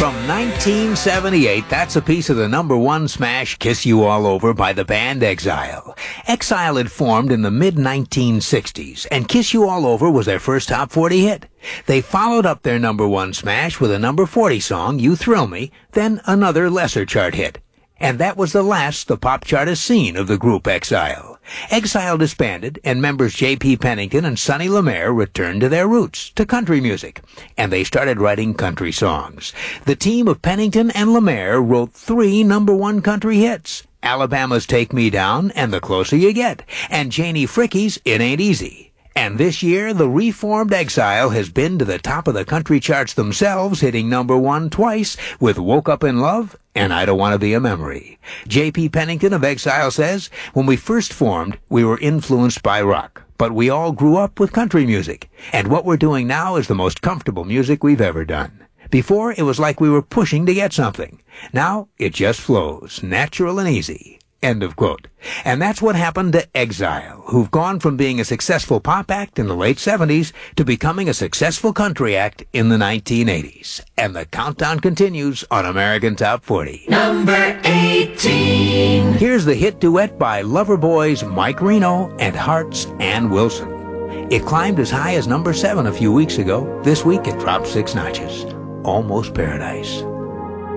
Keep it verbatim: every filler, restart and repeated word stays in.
From nineteen seventy-eight, that's a piece of the number one smash Kiss You All Over by the band Exile. Exile had formed in the mid nineteen sixties, and Kiss You All Over was their first top forty hit. They followed up their number one smash with a number forty song, You Thrill Me, then another lesser chart hit. And that was the last the pop chart has seen of the group Exile. Exile disbanded, and members J P Pennington and Sonny Lemaire returned to their roots, to country music, and they started writing country songs. The team of Pennington and Lemaire wrote three number one country hits, Alabama's Take Me Down and The Closer You Get, and Janie Fricke's It Ain't Easy. And this year, the reformed Exile has been to the top of the country charts themselves, hitting number one twice with Woke Up in Love and I Don't Want to Be a Memory. J P Pennington of Exile says, when we first formed, we were influenced by rock, but we all grew up with country music, and what we're doing now is the most comfortable music we've ever done. Before, it was like we were pushing to get something. Now, it just flows, natural and easy. End of quote. And that's what happened to Exile, who've gone from being a successful pop act in the late seventies to becoming a successful country act in the nineteen eighties. And the countdown continues on American Top forty. Number eighteen. Here's the hit duet by Loverboy's Mike Reno and Heart's Ann Wilson. It climbed as high as number seven a few weeks ago. This week it dropped six notches. Almost Paradise.